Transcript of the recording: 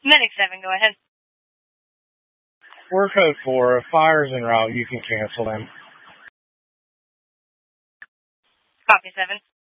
Medic 7, go ahead. We're code 4. If fire's en route, you can cancel them. Copy 7.